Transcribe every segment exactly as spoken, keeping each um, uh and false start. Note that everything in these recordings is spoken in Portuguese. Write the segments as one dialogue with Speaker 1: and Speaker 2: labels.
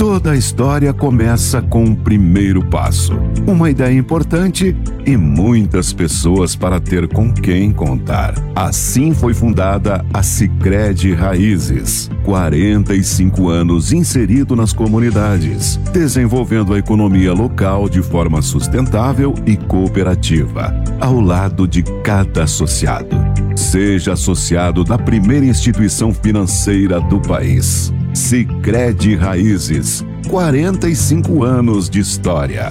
Speaker 1: Toda a história começa com um primeiro passo, uma ideia importante e muitas pessoas para ter com quem contar. Assim foi fundada a Sicredi Raízes. quarenta e cinco anos inserido nas comunidades, desenvolvendo a economia local de forma sustentável e cooperativa, ao lado de cada associado. Seja associado da primeira instituição financeira do país. Sicredi Raízes, quarenta e cinco anos de história.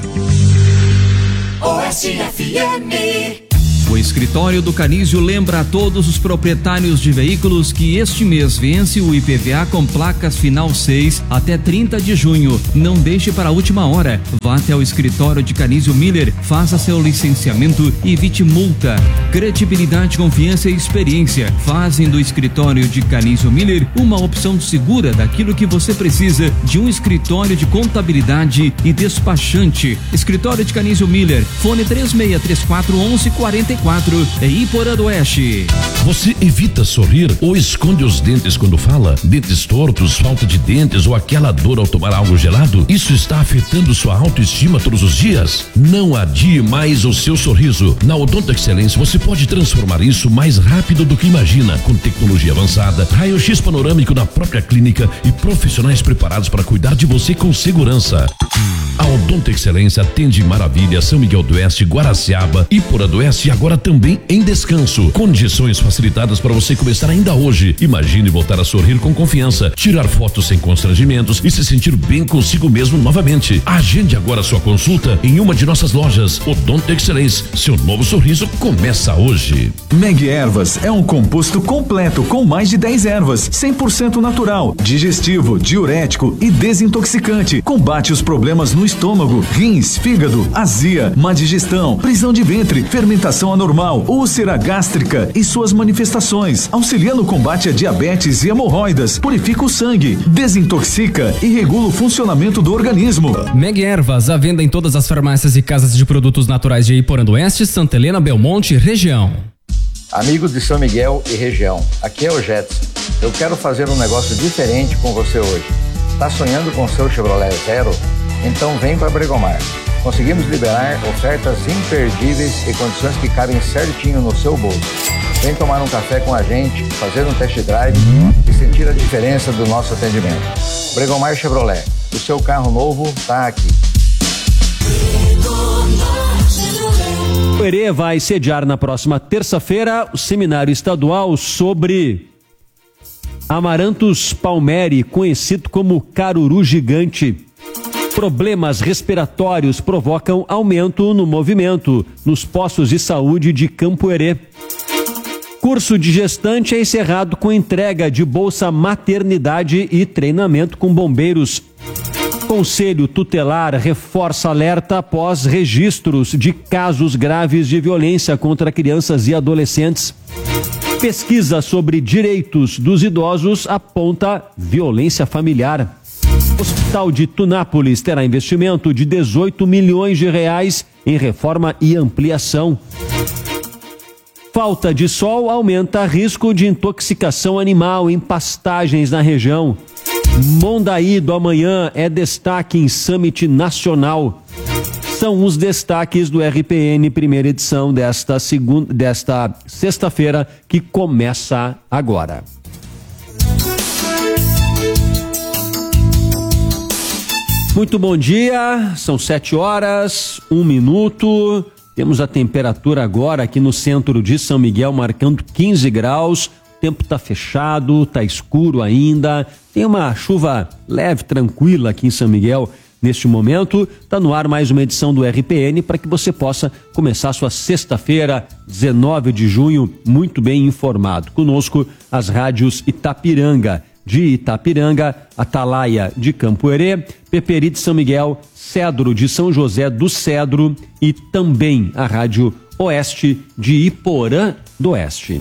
Speaker 2: Oeste F M.
Speaker 3: O escritório do Canizio lembra a todos os proprietários de veículos que este mês vence o I P V A com placas final seis até trinta de junho. Não deixe para a última hora. Vá até o escritório de Canizio Miller, faça seu licenciamento e evite multa. Credibilidade, confiança e experiência fazem do escritório de Canizio Miller uma opção segura daquilo que você precisa de um escritório de contabilidade e despachante. Escritório de Canizio Miller, fone três seis três quatro, onze quarenta e quatro, é Iporã do Oeste.
Speaker 4: Você evita sorrir ou esconde os dentes quando fala? Dentes tortos, falta de dentes ou aquela dor ao tomar algo gelado? Isso está afetando sua autoestima todos os dias? Não adie mais o seu sorriso. Na Odonto Excelência você pode transformar isso mais rápido do que imagina, com tecnologia avançada, raio-x panorâmico na própria clínica e profissionais preparados para cuidar de você com segurança. A Odonto Excelência atende Maravilha, São Miguel do Oeste, Guaraciaba, Iporã do Oeste e agora também em Descanso. Condições facilitadas para você começar ainda hoje. Imagine voltar a sorrir com confiança, tirar fotos sem constrangimentos e se sentir bem consigo mesmo novamente. Agende agora sua consulta em uma de nossas lojas. Odonto Excelência, seu novo sorriso começa hoje.
Speaker 5: Meg Ervas é um composto completo com mais de dez ervas, cem por cento natural, digestivo, diurético e desintoxicante. Combate os problemas no estômago, rins, fígado, azia, má digestão, prisão de ventre, fermentação anormal, úlcera gástrica e suas manifestações. Auxilia no combate a diabetes e hemorroidas, purifica o sangue, desintoxica e regula o funcionamento do organismo.
Speaker 6: Meg Ervas, à venda em todas as farmácias e casas de produtos naturais de Iporã do Oeste, Santa Helena, Belmonte e região.
Speaker 7: Amigos de São Miguel e região, aqui é o Jetson. Eu quero fazer um negócio diferente com você hoje. Tá sonhando com seu Chevrolet Zero? Então vem para Bregomar. Conseguimos liberar ofertas imperdíveis e condições que cabem certinho no seu bolso. Vem tomar um café com a gente, fazer um test drive e sentir a diferença do nosso atendimento. Bregomar Chevrolet, o seu carro novo está aqui.
Speaker 8: O Herê vai sediar na próxima terça-feira o seminário estadual sobre Amaranthus palmeri, conhecido como caruru gigante. Problemas respiratórios provocam aumento no movimento nos postos de saúde de Campo Herê. Curso de gestante é encerrado com entrega de bolsa maternidade e treinamento com bombeiros. Conselho Tutelar reforça alerta após registros de casos graves de violência contra crianças e adolescentes. Pesquisa sobre direitos dos idosos aponta violência familiar. Hospital de Tunápolis terá investimento de dezoito milhões de reais em reforma e ampliação. Falta de sol aumenta risco de intoxicação animal em pastagens na região. Mondaí do amanhã é destaque em Summit Nacional. São os destaques do R P N, primeira edição desta, segunda, desta sexta-feira, que começa agora. Muito bom dia, são sete horas, um minuto. Temos a temperatura agora aqui no centro de São Miguel marcando quinze graus. O tempo está fechado, está escuro ainda. Tem uma chuva leve, tranquila aqui em São Miguel neste momento. Está no ar mais uma edição do R P N para que você possa começar a sua sexta-feira, dezenove de junho, muito bem informado. Conosco as rádios Itapiranga de Itapiranga, Atalaia de Campo Herê, Peperi de São Miguel, Cedro de São José do Cedro e também a Rádio Oeste de Iporã do Oeste.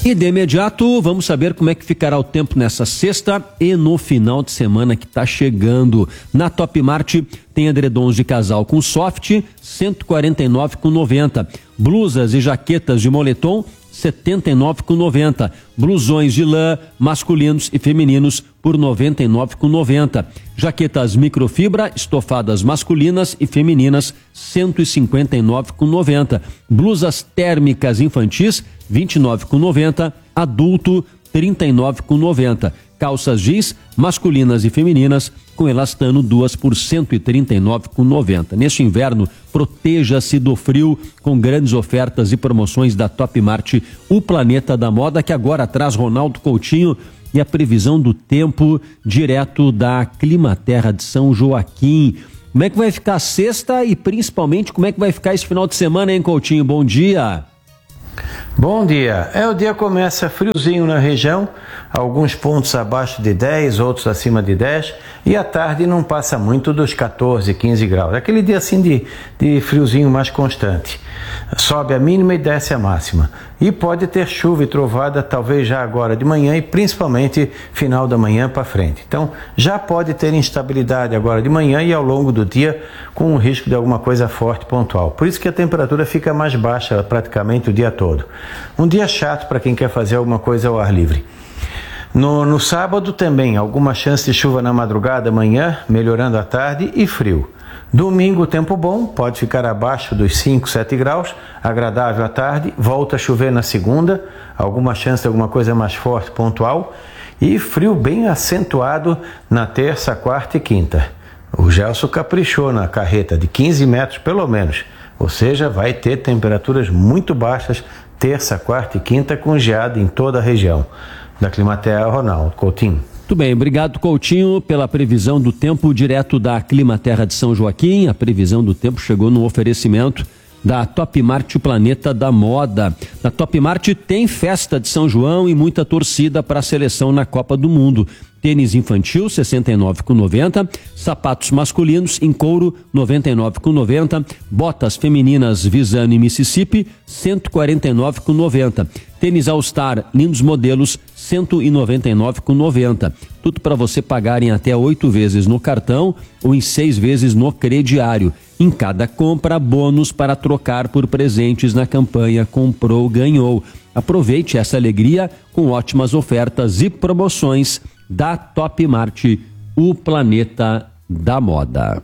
Speaker 8: E de imediato, vamos saber como é que ficará o tempo nessa sexta e no final de semana que está chegando. Na Top Mart tem edredons de casal com soft, cento e quarenta e nove reais e noventa centavos. Blusas e jaquetas de moletom, setenta e nove reais e noventa centavos. Blusões de lã masculinos e femininos por noventa e nove reais e noventa centavos. Jaquetas microfibra estofadas masculinas e femininas, cento e cinquenta e nove reais e noventa centavos. Blusas térmicas infantis, vinte e nove reais e noventa centavos. Adulto, trinta e nove reais e noventa centavos. Calças jeans masculinas e femininas com elastano, duas por cento e trinta e nove reais e noventa centavos. Neste inverno, proteja-se do frio com grandes ofertas e promoções da Top Mart, o planeta da moda, que agora traz Ronaldo Coutinho e a previsão do tempo direto da Climaterra de São Joaquim. Como é que vai ficar a sexta e principalmente como é que vai ficar esse final de semana, hein, Coutinho? Bom dia!
Speaker 9: Bom dia. É, o dia começa friozinho na região, alguns pontos abaixo de dez, outros acima de dez, e à tarde não passa muito dos quatorze, quinze graus. Aquele dia assim de, de friozinho mais constante. Sobe a mínima e desce a máxima. E pode ter chuva e trovada, talvez já agora de manhã e principalmente final da manhã para frente. Então já pode ter instabilidade agora de manhã e ao longo do dia com o risco de alguma coisa forte pontual. Por isso que a temperatura fica mais baixa praticamente o dia todo. Um dia chato para quem quer fazer alguma coisa ao ar livre. No, no sábado também, alguma chance de chuva na madrugada, manhã, melhorando à tarde e frio. Domingo, tempo bom, pode ficar abaixo dos cinco, sete graus, agradável à tarde, volta a chover na segunda, alguma chance de alguma coisa mais forte, pontual, e frio bem acentuado na terça, quarta e quinta. O Gelson caprichou na carreta de quinze metros pelo menos, ou seja, vai ter temperaturas muito baixas terça, quarta e quinta com geada em toda a região. Da Climaterra, Ronaldo Coutinho.
Speaker 8: Muito bem, obrigado, Coutinho, pela previsão do tempo direto da Climaterra de São Joaquim. A previsão do tempo chegou no oferecimento da Top Mart, o planeta da moda. Na Top Mart tem festa de São João e muita torcida para a seleção na Copa do Mundo. Tênis infantil, sessenta e nove reais e noventa centavos. Sapatos masculinos em couro, noventa e nove reais e noventa centavos. Botas femininas Visano e Mississippi, cento e quarenta e nove reais e noventa centavos. Tênis All Star, lindos modelos, cento e noventa e nove reais e noventa centavos. Tudo para você pagar em até oito vezes no cartão ou em seis vezes no crediário. Em cada compra, bônus para trocar por presentes na campanha Comprou, Ganhou. Aproveite essa alegria com ótimas ofertas e promoções da Top Mart, o planeta da moda.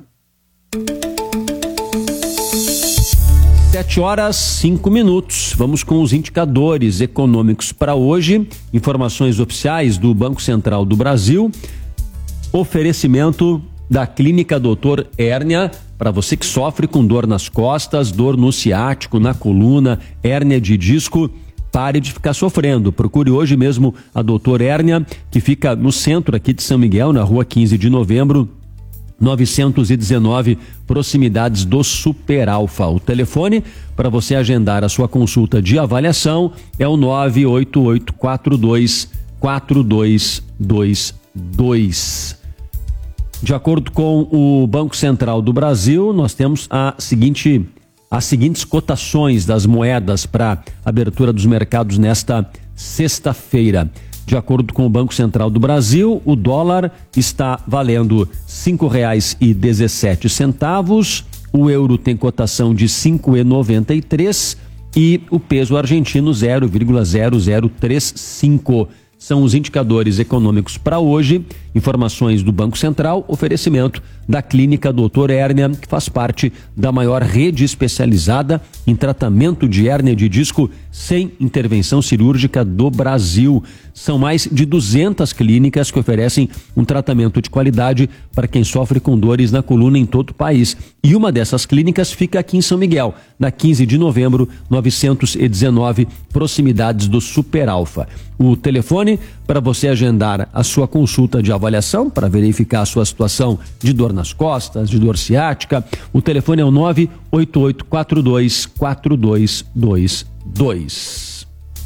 Speaker 8: Sete horas, cinco minutos. Vamos com os indicadores econômicos para hoje. Informações oficiais do Banco Central do Brasil. Oferecimento da Clínica doutor Hérnia, para você que sofre com dor nas costas, dor no ciático, na coluna, hérnia de disco. Pare de ficar sofrendo. Procure hoje mesmo a doutor Hérnia, que fica no centro aqui de São Miguel, na rua quinze de novembro, novecentos e dezenove, proximidades do Super Alfa. O telefone para você agendar a sua consulta de avaliação é o nove oito oito quatro dois quatro dois dois dois. De acordo com o Banco Central do Brasil, nós temos a seguinte, as seguintes cotações das moedas para abertura dos mercados nesta sexta-feira. De acordo com o Banco Central do Brasil, o dólar está valendo cinco reais e dezessete centavos, o euro tem cotação de cinco reais e noventa e três e o peso argentino zero vírgula zero zero três cinco. São os indicadores econômicos para hoje. Informações do Banco Central, oferecimento da Clínica doutor Hérnia, que faz parte da maior rede especializada em tratamento de hérnia de disco sem intervenção cirúrgica do Brasil. São mais de duzentas clínicas que oferecem um tratamento de qualidade para quem sofre com dores na coluna em todo o país. E uma dessas clínicas fica aqui em São Miguel, na quinze de novembro, novecentos e dezenove, proximidades do Super Alfa. O telefone para você agendar a sua consulta de avaliação para verificar a sua situação de dor nas costas, de dor ciática. O telefone é o nove oito oito quatro dois quatro dois dois dois.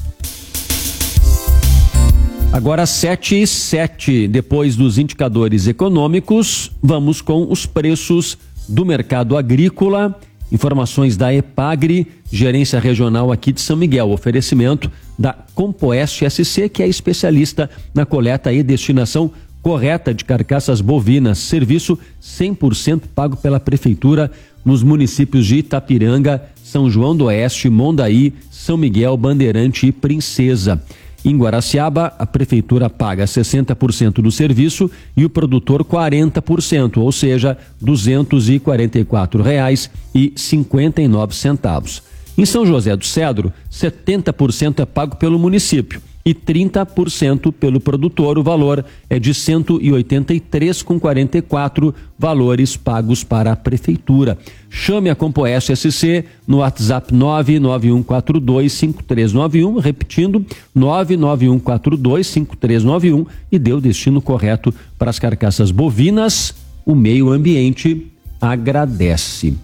Speaker 8: Agora sete e sete, depois dos indicadores econômicos, vamos com os preços do mercado agrícola Informações da Epagri, gerência regional aqui de São Miguel. Oferecimento da Compoeste S C, que é especialista na coleta e destinação correta de carcaças bovinas. Serviço cem por cento pago pela Prefeitura nos municípios de Itapiranga, São João do Oeste, Mondaí, São Miguel, Bandeirante e Princesa. Em Guaraciaba, a Prefeitura paga sessenta por cento do serviço e o produtor quarenta por cento, ou seja, duzentos e quarenta e quatro reais e cinquenta e nove centavos. Em São José do Cedro, setenta por cento é pago pelo município e trinta por cento pelo produtor. O valor é de cento e oitenta e três reais e quarenta e quatro centavos, valores pagos para a Prefeitura. Chame a Compoeste S C no WhatsApp nove nove um quatro dois cinco três nove um, repetindo, nove nove um quatro dois cinco três nove um, e dê o destino correto para as carcaças bovinas. O meio ambiente agradece.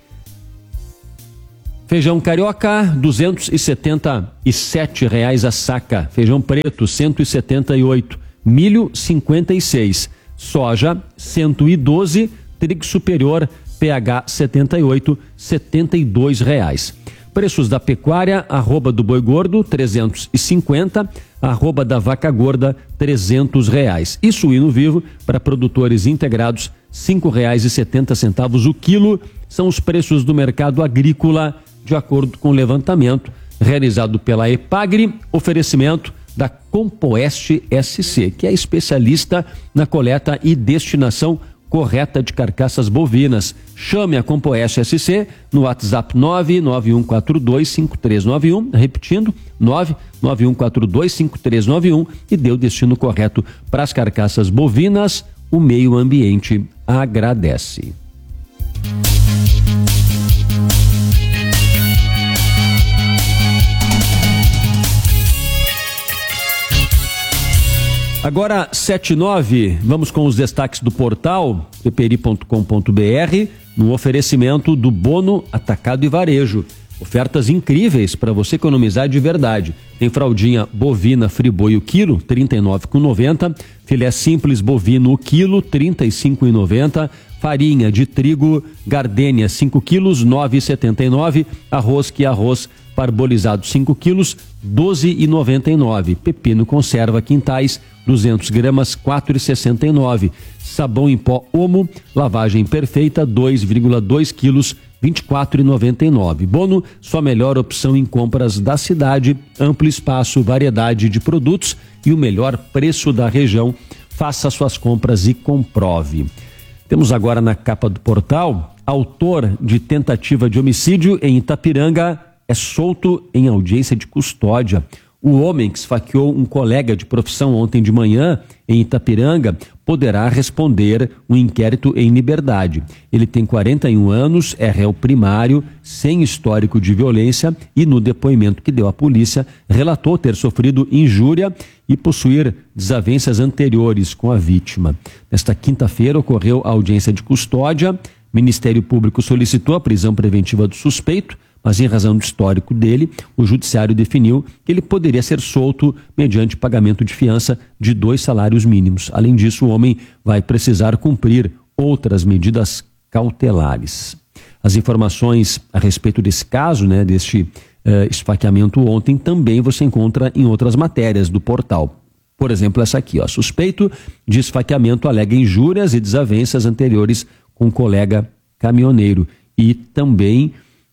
Speaker 8: Feijão carioca, duzentos e setenta e sete reais a saca. Feijão preto, cento e setenta e oito. Milho, cinquenta e seis. Soja, cento e doze. Trigo superior, P H setenta e oito, setenta e dois reais. Preços da pecuária: arroba do boi gordo, trezentos e cinquenta. Arroba da vaca gorda, trezentos reais. E suíno vivo para produtores integrados, cinco reais e setenta centavos o quilo. São os preços do mercado agrícola, de acordo com o levantamento realizado pela Epagri. Oferecimento da Compoeste S C, que é especialista na coleta e destinação correta de carcaças bovinas. Chame a Compoeste S C no WhatsApp nove nove um quatro dois cinco três nove um, repetindo, nove nove um quatro dois cinco três nove um, e dê o destino correto para as carcaças bovinas. O meio ambiente agradece. Agora, sete e nove, vamos com os destaques do portal peperi ponto com ponto br, no oferecimento do Bono Atacado e Varejo. Ofertas incríveis para você economizar de verdade. Tem fraldinha bovina Friboi o quilo, trinta e nove reais e noventa centavos. Filé simples bovino o quilo, trinta e cinco reais e noventa centavos. Farinha de trigo Gardênia cinco quilos, nove reais e setenta e nove centavos. Arroz que arroz parbolizado cinco quilos, doze reais e noventa e nove centavos. Pepino conserva quintais, duzentas gramas, quatro reais e sessenta e nove centavos. Sabão em pó Omo, lavagem perfeita, dois vírgula dois quilos, vinte e quatro reais e noventa e nove centavos. Bono, sua melhor opção em compras da cidade, amplo espaço, variedade de produtos e o melhor preço da região. Faça suas compras e comprove. Temos agora na capa do portal: autor de tentativa de homicídio em Itapiranga é solto em audiência de custódia. O homem que esfaqueou um colega de profissão ontem de manhã em Itapiranga poderá responder um inquérito em liberdade. Ele tem quarenta e um anos, é réu primário, sem histórico de violência e, no depoimento que deu à polícia, relatou ter sofrido injúria e possuir desavenças anteriores com a vítima. Nesta quinta-feira ocorreu a audiência de custódia. Ministério Público solicitou a prisão preventiva do suspeito, mas em razão do histórico dele, o judiciário definiu que ele poderia ser solto mediante pagamento de fiança de dois salários mínimos. Além disso, o homem vai precisar cumprir outras medidas cautelares. As informações a respeito desse caso, né, deste uh, esfaqueamento ontem, também você encontra em outras matérias do portal. Por exemplo, essa aqui, ó, suspeito de esfaqueamento alega injúrias e desavenças anteriores com um colega caminhoneiro. E também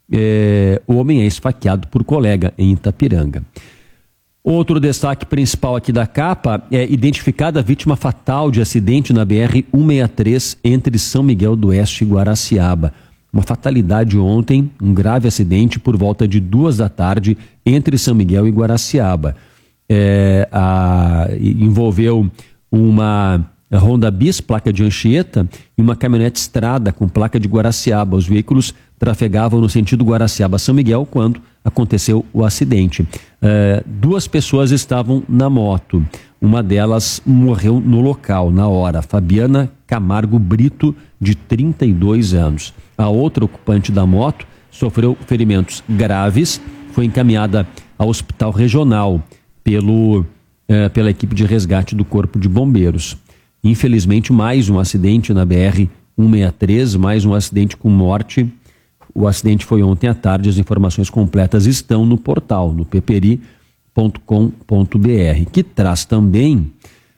Speaker 8: É, o homem é esfaqueado por colega em Itapiranga. Outro destaque principal aqui da capa é identificada a vítima fatal de acidente na B R cento e sessenta e três entre São Miguel do Oeste e Guaraciaba. Uma fatalidade ontem, um grave acidente por volta de duas da tarde entre São Miguel e Guaraciaba. É, a, envolveu uma Honda Bis, placa de Anchieta, e uma caminhonete Estrada com placa de Guaraciaba. Os veículos trafegavam no sentido Guaraciaba-São Miguel quando aconteceu o acidente. Uh, duas pessoas estavam na moto. Uma delas morreu no local, na hora. Fabiana Camargo Brito, de trinta e dois anos. A outra ocupante da moto sofreu ferimentos graves, foi encaminhada ao hospital regional pelo, uh, pela equipe de resgate do Corpo de Bombeiros. Infelizmente, mais um acidente na B R cento e sessenta e três, mais um acidente com morte. O acidente foi ontem à tarde, as informações completas estão no portal, no peperi ponto com ponto br, que traz também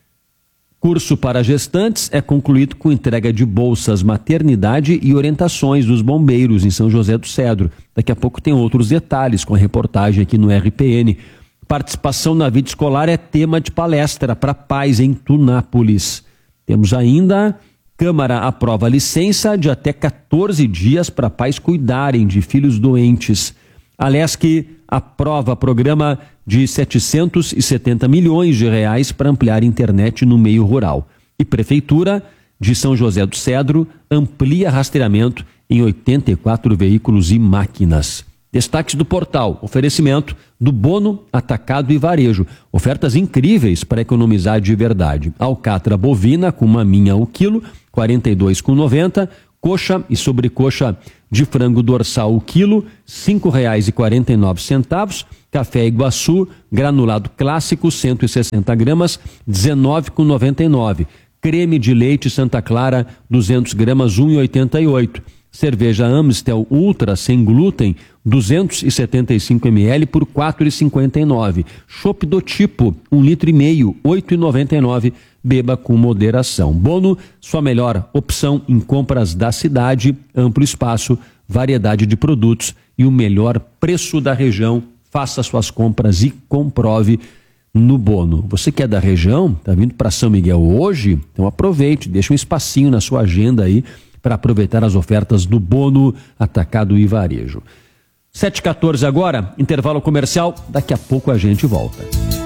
Speaker 8: curso para gestantes, é concluído com entrega de bolsas maternidade e orientações dos bombeiros em São José do Cedro. Daqui a pouco tem outros detalhes com a reportagem aqui no R P N. Participação na vida escolar é tema de palestra para pais em Tunápolis. Temos ainda... Câmara aprova licença de até quatorze dias para pais cuidarem de filhos doentes. A Lesc aprova programa de setecentos e setenta milhões de reais para ampliar internet no meio rural. E Prefeitura de São José do Cedro amplia rastreamento em oitenta e quatro veículos e máquinas. Destaques do portal, oferecimento do Bono Atacado e Varejo. Ofertas incríveis para economizar de verdade. Alcatra bovina com maminha o quilo, quarenta e dois reais e noventa centavos. Coxa e sobrecoxa de frango dorsal o quilo, cinco reais e quarenta e nove centavos. Café Iguaçu, granulado clássico, cento e sessenta gramas, dezenove reais e noventa e nove centavos. Creme de leite Santa Clara, duzentas gramas, um real e oitenta e oito centavos. Cerveja Amstel Ultra sem glúten, duzentos e setenta e cinco mililitros por quatro reais e cinquenta e nove centavos. Chopp do tipo, um litro e meio, oito reais e noventa e nove centavos. Beba com moderação. Bono, sua melhor opção em compras da cidade, amplo espaço, variedade de produtos e o melhor preço da região. Faça suas compras e comprove no Bono. Você que é da região, está vindo para São Miguel hoje, então aproveite, deixa um espacinho na sua agenda aí para aproveitar as ofertas do Bono Atacado e Varejo. sete e quatorze agora, intervalo comercial, daqui a pouco a gente volta.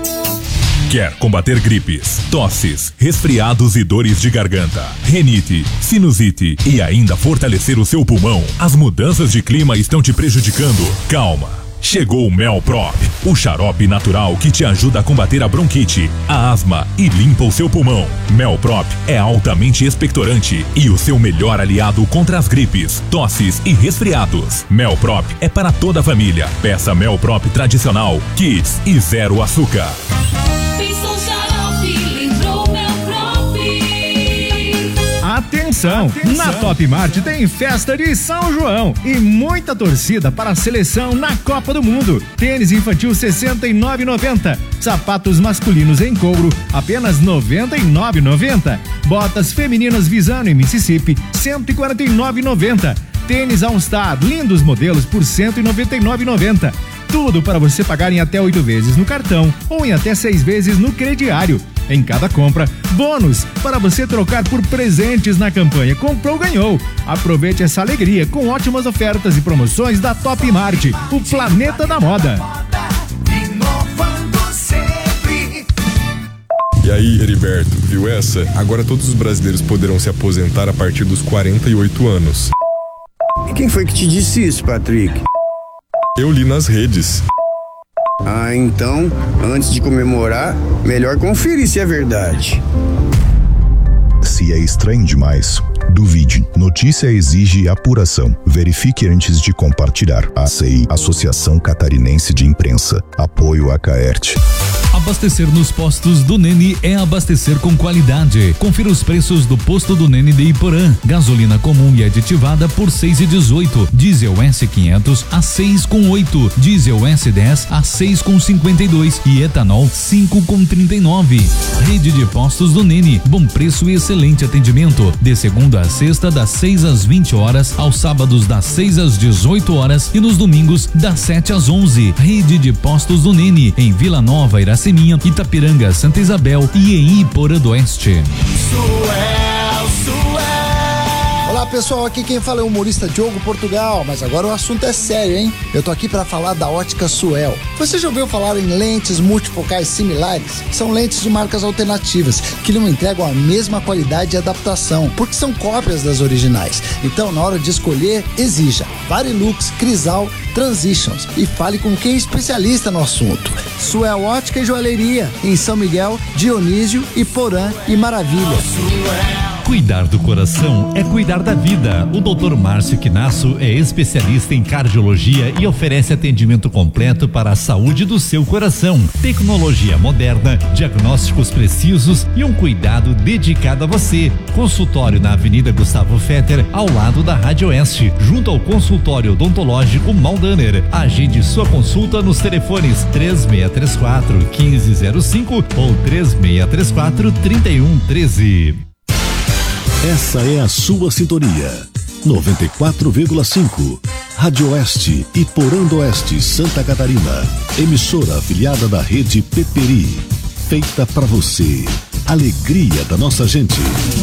Speaker 10: Quer combater gripes, tosses, resfriados e dores de garganta, rinite, sinusite e ainda fortalecer o seu pulmão? As mudanças de clima estão te prejudicando? Calma! Chegou o Melprop, o xarope natural que te ajuda a combater a bronquite, a asma e limpa o seu pulmão. Melprop é altamente expectorante e o seu melhor aliado contra as gripes, tosses e resfriados. Melprop é para toda a família. Peça Melprop tradicional, Kids e zero açúcar.
Speaker 11: Atenção! Na Top Mart tem festa de São João e muita torcida para a seleção na Copa do Mundo. Tênis infantil sessenta e nove reais e noventa centavos. Sapatos masculinos em couro apenas noventa e nove reais e noventa centavos. Botas femininas Visano em Mississippi cento e quarenta e nove reais e noventa centavos. Tênis All Star, lindos modelos por cento e noventa e nove reais e noventa centavos. Tudo para você pagar em até oito vezes no cartão ou em até seis vezes no crediário. Em cada compra, bônus para você trocar por presentes na campanha Comprou, Ganhou. Aproveite essa alegria com ótimas ofertas e promoções da Top Mart, o planeta da moda.
Speaker 12: E aí, Heriberto, viu essa? Agora todos os brasileiros poderão se aposentar a partir dos quarenta e oito anos.
Speaker 13: E quem foi que te disse isso, Patrick?
Speaker 12: Eu li nas redes.
Speaker 13: Ah, então, antes de comemorar, melhor conferir se é verdade.
Speaker 14: Se é estranho demais, duvide. Notícia exige apuração. Verifique antes de compartilhar. A C I, Associação Catarinense de Imprensa. Apoio a Caerte.
Speaker 3: Abastecer nos postos do Nene é abastecer com qualidade. Confira os preços do posto do Nene de Iporã. Gasolina comum e aditivada por seis e dezoito. Diesel S quinhentos a seis com oito. Diesel S dez a seis com cinquenta e dois e etanol cinco com trinta e nove. Rede de postos do Nene. Bom preço e excelente atendimento. De segunda a sexta das seis às vinte horas, aos sábados das seis às dezoito horas e nos domingos das sete às onze. Rede de postos do Nene em Vila Nova, Iraceminha, Itapiranga, Santa Isabel e em Iporã do Oeste.
Speaker 15: Suel, Suel. Olá pessoal, aqui quem fala é o humorista Diogo Portugal, mas agora o assunto é sério, hein? Eu tô aqui para falar da ótica Suel. Você já ouviu falar em lentes multifocais similares? São lentes de marcas alternativas que não entregam a mesma qualidade e adaptação, porque são cópias das originais. Então, na hora de escolher, exija Varilux, Crisal, Transitions e fale com quem é especialista no assunto. Suel Ótica e Joalheria, em São Miguel, Dionísio, Iporã e Maravilha.
Speaker 16: Cuidar do coração é cuidar da vida. O doutor Márcio Quinasso é especialista em cardiologia e oferece atendimento completo para a saúde do seu coração. Tecnologia moderna, diagnósticos precisos e um cuidado dedicado a você. Consultório na Avenida Gustavo Fetter, ao lado da Rádio Oeste, junto ao consultório odontológico Maldaner. Agende sua consulta nos telefones três seis três quatro, um cinco zero cinco ou três seis três quatro, três um um três.
Speaker 17: Essa é a sua sintonia. noventa e quatro vírgula cinco. Rádio Oeste, Iporã do Oeste, Santa Catarina. Emissora afiliada da rede Peperi. Feita para você. Alegria da nossa gente.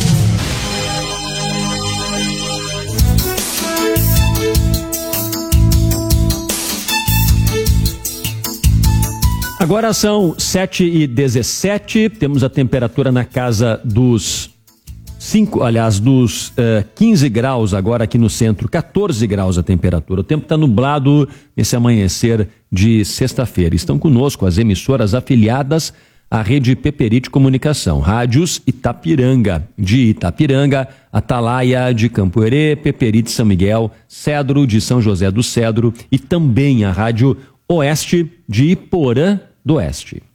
Speaker 8: Agora são sete e dezessete. Temos a temperatura na casa dos cinco, aliás, dos uh, quinze graus agora aqui no centro, quatorze graus a temperatura. O tempo está nublado nesse amanhecer de sexta-feira. Estão conosco as emissoras afiliadas à rede Peperi de Comunicação. Rádios Itapiranga, de Itapiranga, Atalaia de Campo Herê, Peperi de São Miguel, Cedro de São José do Cedro e também a Rádio Oeste de Iporã do Oeste.